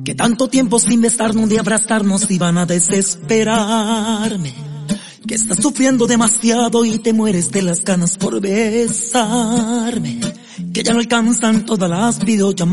que tanto tiempo sin besarnos de abrazarnos iban a desesperarme, que estás sufriendo demasiado y te mueres de las ganas por besarme, que ya no alcanzan todas las videollamadas